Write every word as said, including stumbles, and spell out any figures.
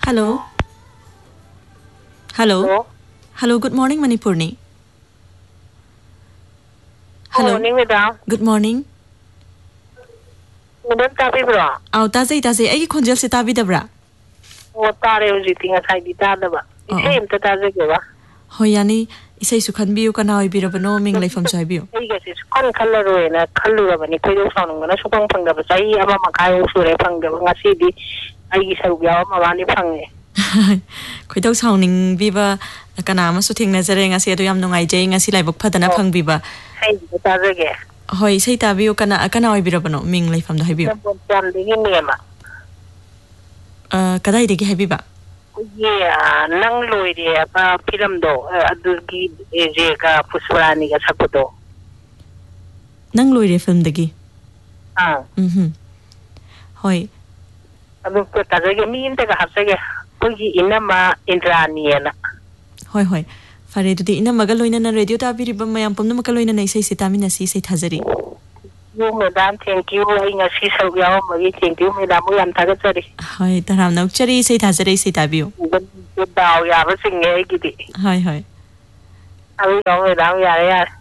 Hello. Hello. Hello. Hello. Good morning, Manipurni. Hello. Good morning, madam. Good morning. Madam, tabi bro. Aw, tazay tazay. Ay, konjel si tabi dabra. O tare uji tinga sai di ta da ba. Ise imta taze ke ba. Hoy yani isay sukhan biu kana hoy bira bano ming lai fam chai biu. Ai ga si kan khala ro na khallu ra bani koi do saung na sukang phang da ba sai ama ma kai sure phang da ngasi di ai gi saru ya ma ba ni phang e. Khoi dau sauning biba kana ma su thing na jare ngasi adu yam nungai jai ngasi lai bok phadana phang biba. Sai di taze ke. Hoy sai ta biu kana kana hoy bira bano ming lai fam da hoy biu. Jam di ni ma. Uh, kadai degi hai biba. Yeah, nang loy de apa film do adugi je ka Pushparani ka sakudo. Nang loy de film degi. Ah. Mhm. Hoy. Adu ko taje mi inte ka hapse ge. Kogi inama Indrani na. Hoy hoy. Fare dudi ina maga loina na radio ta biri bam mayam pamna maga loina nei sai sitamina si sai thazari. You madam, thank you. I ngasi sa yaw magi thank you madam mo yam thagat sari. Hoy taram na chari sai thazari sai tabiu. Daw ya ba sing e gidi. Hoy hoy. Abi yaw madam ya ya.